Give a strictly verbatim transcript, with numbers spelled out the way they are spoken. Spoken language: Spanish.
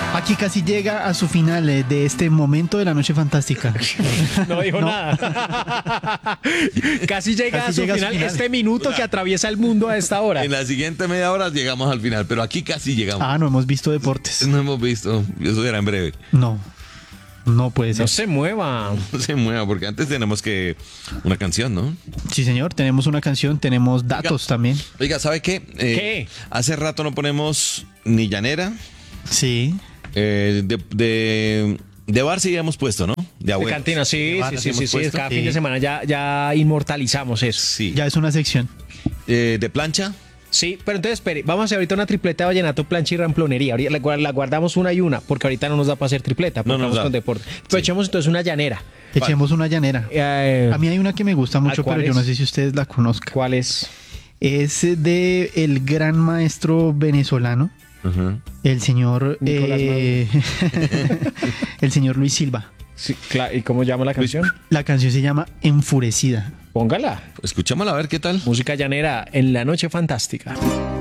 Aquí casi llega a su final eh, de este momento de la noche fantástica. No dijo No. nada. Casi llega, Casi a, su llega a su final, final. este minuto que atraviesa el mundo a esta hora. En la siguiente media hora llegamos al final, pero aquí casi llegamos. Ah, no hemos visto deportes. No hemos visto, eso será en breve. No, no puede ser. No se mueva. No se mueva, porque antes tenemos que una canción, ¿no? Sí, señor, tenemos una canción, tenemos datos también. Oiga, ¿sabe qué? Eh, ¿Qué? Hace rato no ponemos ni llanera. Sí. Eh, de, de, de bar sí hemos puesto, ¿no? De De abuelos. cantina, sí, De bar sí, sí sí, hemos sí, sí. puesto. Cada Sí. fin de semana ya, ya inmortalizamos eso. Sí. Ya es una sección. Eh, de plancha. Sí, pero entonces, espere, vamos a hacer ahorita una tripleta de vallenato, plancha y ramplonería. Ahorita la, guar- la guardamos una y una, porque ahorita no nos da para hacer tripleta, porque No nos vamos da. con deporte. Pero Sí. echemos entonces una llanera. Echemos una llanera. Eh, A mí hay una que me gusta mucho, ¿cuál pero yo es? no sé si ustedes la conozcan. ¿Cuál es? Es de el gran maestro venezolano, Ajá. el señor Nicolás eh, el señor Luis Silva. Sí, cla- ¿Y cómo llama la canción? La canción se llama Enfurecida. Póngala. Escuchémosla a ver qué tal. Música llanera en la noche fantástica.